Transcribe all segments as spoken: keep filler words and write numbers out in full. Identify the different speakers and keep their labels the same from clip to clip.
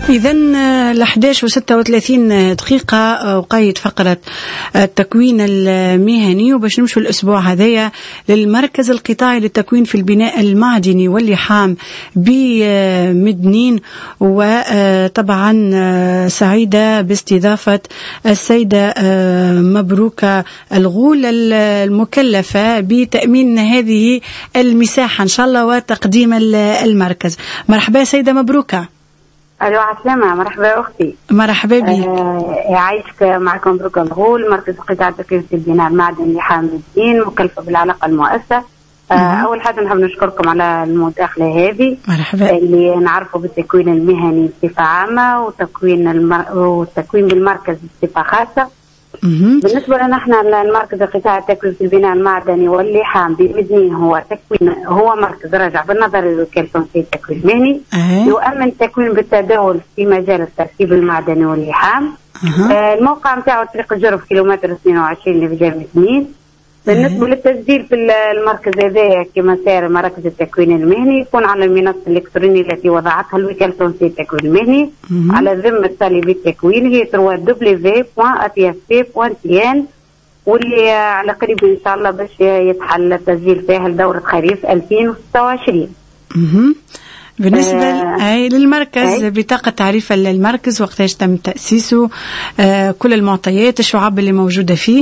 Speaker 1: إذن الأحداش وستة وثلاثين دقيقة وقايد فقرة التكوين المهني، وباش نمشوا الأسبوع هذايا للمركز القطاعي للتكوين في البناء المعدني واللحام بمدنين. وطبعا سعيدة باستضافة السيدة مبروكة الغول المكلفة بتأمين هذه المساحة إن شاء الله وتقديم المركز. مرحبا سيدة مبروكة.
Speaker 2: الو عسلامة، مرحبا اختي.
Speaker 1: مرحبا بك.
Speaker 2: آه عايشك معكم مبروك الغول، مركز قطاع التكوين في البناء المعدني لحام الدين، مكلفة بالعلاقة المؤسسة. آه اول حاجة نحب نشكركم على المداخلة هذه.
Speaker 1: مرحبا.
Speaker 2: اللي نعرفوا بالتكوين المهني بصفة عامة وتكوين المر... والتكوين بالمركز بصفة خاصة.
Speaker 1: مم.
Speaker 2: بالنسبة لنا احنا المركز القطاع التكوين في البناء المعدني واللحام بمدنين هو تكوين هو مركز راجع بالنظر لوكالة تنسيق التكوين المهني.
Speaker 1: أه.
Speaker 2: يؤمن التكوين بالتداول في مجال التركيب المعدني واللحام.
Speaker 1: أه.
Speaker 2: آه الموقع نتاعو طريق الجرف كيلومتر اثنين وعشرين لفجام مدنين. بالنسبة أه. للتسجيل في المركز هذا كما سائر مراكز التكوين المهني يكون على المنصة الإلكترونية التي وضعتها الوكالة التونسية للتكوين المهني
Speaker 1: أه.
Speaker 2: على ذمة طالبي التكوين، هي دبليو دبليو دبليو دوت ا تي اس بي دوت تي ان، واللي على قريب إن شاء الله باش يتحل التسجيل فيها لدورة خريف ألفين وستة وعشرين.
Speaker 1: أه. بالنسبة
Speaker 2: آه
Speaker 1: للمركز
Speaker 2: آه
Speaker 1: بطاقة تعريف المركز وقتاش تم تأسيسه، آه كل المعطيات الشعب اللي موجودة فيه،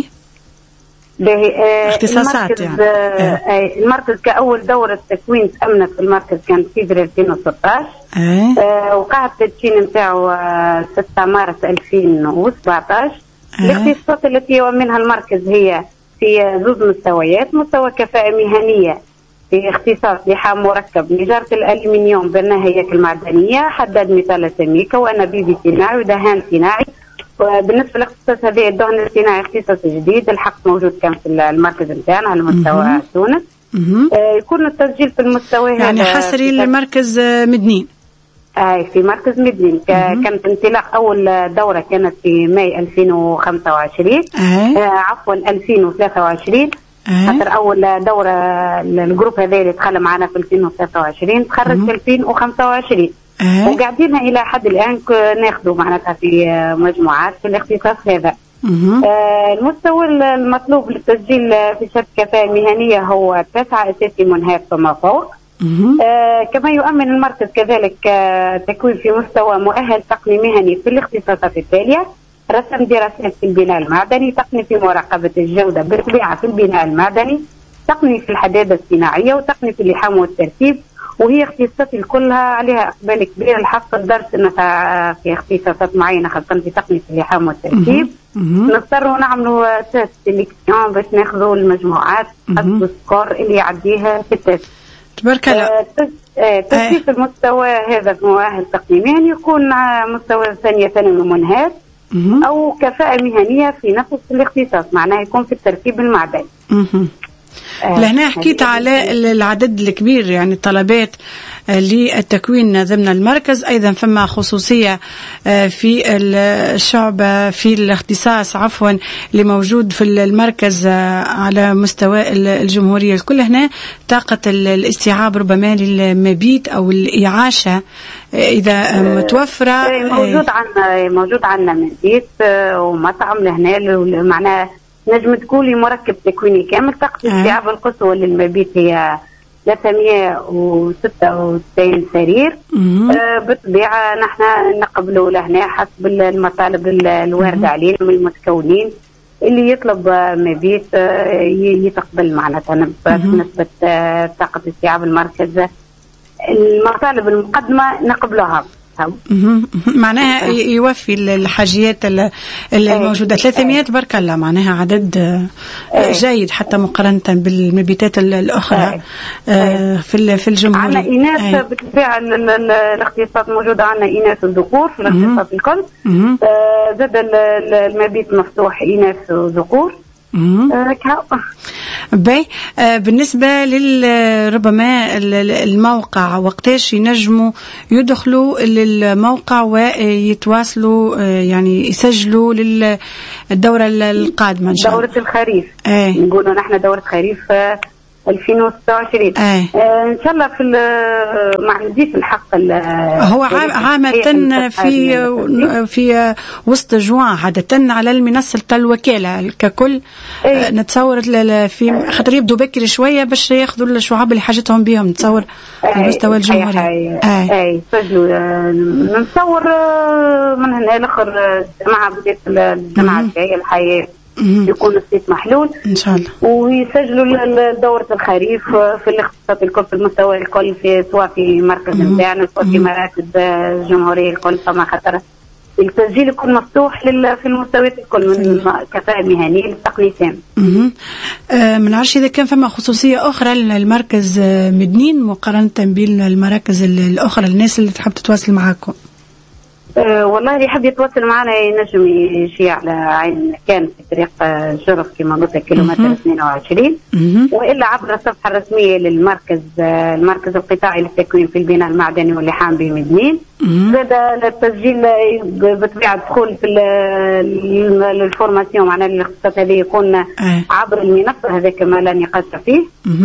Speaker 2: آه
Speaker 1: اختصاصات
Speaker 2: المركز,
Speaker 1: يعني.
Speaker 2: آه آه المركز كأول دورة تكوين تأمنت في المركز كانت في فبراير ألفين وستة عشر.
Speaker 1: آه.
Speaker 2: آه وقع التدشين نتاعو آه ستة مارس ألفين وسبعة عشر. آه. الاختصاصات التي يؤمنها المركز هي في زوج مستويات: مستوى كفاءة مهنية في اختصاص لحام مركب، نجارة الألمنيوم بالنهاية المعدنية، حداد مثال سميكة وأنابيب صناعي ودهان صناعي. وبالنسبة للاختصاص هذه الدهن الصناعي اختصاص جديد، الحق موجود كان في المركز نتاعنا على مستوى تونس. آه يكون التسجيل في المستوى هذا
Speaker 1: يعني حصري للمركز مدنين.
Speaker 2: آه في مركز مدنين. كانت انطلاق أول دورة كانت في ماي ألفين وخمسة وعشرين.
Speaker 1: آه.
Speaker 2: آه عفوا ألفين وثلاثة وعشرين. خاطر آه. أول دورة الجروب هذا اللي دخل معنا في ألفين وثلاثة وعشرين تخرج في ألفين وخمسة وعشرين. أه. وقاعدين إلى حد الآن ناخذوا معناتها في مجموعات في الاختصاص هذا. آه المستوى المطلوب للتسجيل في شهادة كفاءة مهنية هو تسعة أساسي منهات فما فوق. آه كما يؤمن المركز كذلك آه تكوين في مستوى مؤهل تقني مهني في الاختصاصات التالية: رسم دراسات في البناء المعدني، تقني في مراقبة الجودة بالطبيعة في البناء المعدني، تقني في الحدادة الصناعية، وتقني في اللحام والتركيب. وهي اختصاصات كلها عليها اقبال كبير. الحق الدرس انها في اختصاصات معينه خاصه في تقنيه اللحام والتركيب نضطروا نعملوا تيست سيليكسيون باش ناخذوا المجموعات حسب السكور اللي يعديها في التيست.
Speaker 1: تبارك الله.
Speaker 2: آه تسجيل المستوى هذا في مؤهل تقني مهني يكون مستوى ثانيه ثانوي منهات او كفاءه مهنيه في نفس الاختصاص، معناه يكون في التركيب المعدني.
Speaker 1: آه لهنا حكيت على العدد الكبير يعني الطلبات للتكوين ضمن المركز. أيضا فما خصوصية في الشعب في الاختصاص عفوا اللي موجود في المركز على مستوى الجمهورية الكل. هنا طاقة الاستيعاب ربما للمبيت أو الإعاشة إذا متوفرة.
Speaker 2: موجود عندنا موجود عندنا مبيت ومطعم لهنا، معناه نجم تقولي مركب تكويني كامل. طاقة الاستيعاب القصوى للمبيت هي ثلاثمئة وستة وتسعين سرير. آه بالطبيعة نحن نقبلوا لهنا حسب المطالب الواردة علينا من المتكونين. اللي يطلب مبيت آه يتقبل معناتها بنسبة آه طاقة استيعاب المركز. المطالب المقدمة نقبلها
Speaker 1: معناها يوفي الحاجيات الموجودة. ثلاثمئة تبارك الله، معناها عدد جيد حتى مقارنة بالمبيتات الأخرى في في الجمهورية.
Speaker 2: عندنا إناث بالطبيعة الاختصاصات موجودة، عندنا إناث وذكور في الاختصاص الكل. زاد المبيت مفتوح إناث وذكور.
Speaker 1: باي. آه بالنسبة لربما الموقع وقتاش ينجموا يدخلوا للموقع ويتواصلوا آه يعني يسجلوا للدورة القادمة إن شاء الله؟
Speaker 2: دورة الخريف.
Speaker 1: آه.
Speaker 2: نقولوا نحن دورة خريف ألفين وستة وعشرين.
Speaker 1: آه.
Speaker 2: آه ان شاء الله في ما عنديش الحق.
Speaker 1: هو عامة في في وسط جوان عادة على المنصة الوكالة ككل. آه نتصور في خاطر يبدو بكري شوية باش ياخذوا الشعاب اللي حاجتهم بهم، نتصور على المستوى الجمهوري.
Speaker 2: اي اي سجلوا. نتصور من هنا الاخر مع بداية الجماعة الجاية الحياة يكون الصيت محلول
Speaker 1: ان شاء الله،
Speaker 2: ويسجلوا دورة الخريف في الاختصاصات الكل في المستوى الكل، في سواء في مركز نتاعنا سواء في مراكز الجمهورية الكل. فما خطر التسجيل يكون مفتوح في المستويات الكل من كفاءة مهنية للتقنيسين.
Speaker 1: أه ما نعرفش إذا كان فما خصوصية أخرى للمركز مدنين مقارنة بالمراكز الأخرى، الناس اللي تحب تتواصل معاكم.
Speaker 2: أه والله اللي يحب يتواصل معنا ينجم يمشي على عين كان في طريق جرف كما قلت كيلومتر اثنين وعشرين، والا عبر الصفحه الرسميه للمركز المركز القطاعي للتكوين في البناء المعدني واللحام بمدنين. هذا التسجيل بطبيعه دخول في الفورماسيون معناها الاختصاص هذه يكون عبر المنصه، هذا كما لا نقاش فيه.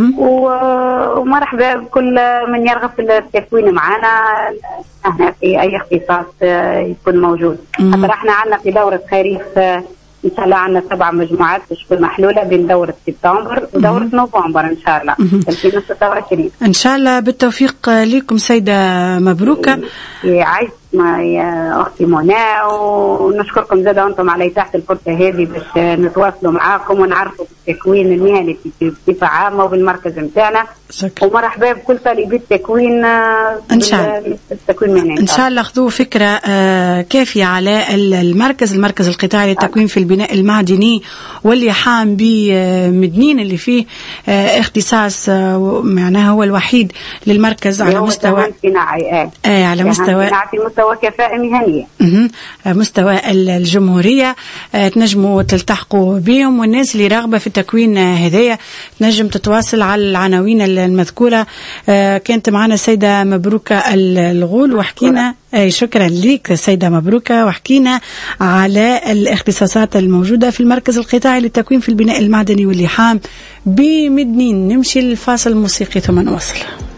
Speaker 2: ومرحبا بكل من يرغب في التكوين معنا هنا في اي اختصاص يكون موجود. خاطر احنا عندنا في دوره خريف ان شاء الله عندنا سبع مجموعات تكون محلوله بين دوره سبتمبر ودوره نوفمبر ان شاء الله ألفين وستة وعشرين.
Speaker 1: ان شاء الله بالتوفيق لكم سيده مبروكه.
Speaker 2: عايز يا اختي منى، ونشكركم زاد انتم على اتاحه الفرصه هذه باش نتواصلوا معاكم ونعرفوا التكوين المهني بصفه عامه وبالمركز نتاعنا. ومرحبا بكل طالبي التكوين
Speaker 1: ان شاء الله. التكوين المهني ان شاء الله خذوا فكره كافيه على المركز المركز القطاعي للتكوين في البناء المعدني واللحام بمدنين اللي فيه اختصاص معناها هو الوحيد للمركز على مستوى
Speaker 2: صناعي.
Speaker 1: اه على مستوى
Speaker 2: مستوى كفاءة مهنية
Speaker 1: مستوى الجمهورية. تنجموا تلتحقوا بهم، والناس اللي راغبة في التكوين هدايا تنجم تتواصل على العناوين المذكورة. كانت معنا سيدة مبروكة الغول وحكينا أي شكرا لك سيدة مبروكة، وحكينا على الاختصاصات الموجودة في المركز القطاعي للتكوين في البناء المعدني واللحام بمدنين. نمشي للفاصل الموسيقي ثم نواصل.